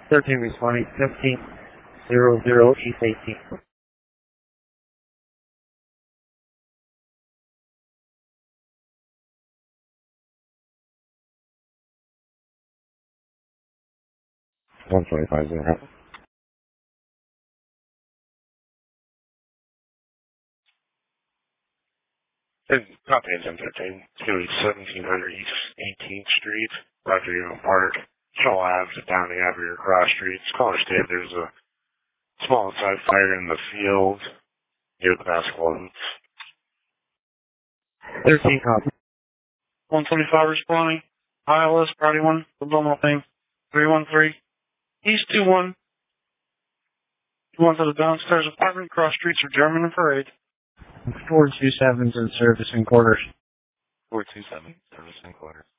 13 responding, 1500 East 18. One 25-0. Copy engine 13. It's going to be 1700 East 18th Street, Roger Young Park, Shaw Ave, down the Avenue Cross Street. Caller stated there's a small inside fire in the field near the basketball hoops. 13 copy. 125 responding. ILS, Party 1, the Belmont thing. 313. East 21. 21 to the downstairs apartment, cross streets are German and Parade. 427's in service in quarters. 427, service in quarters.